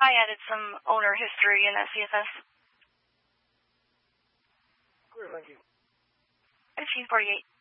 I added some owner history in SCSS. Clear, thank you. 1548.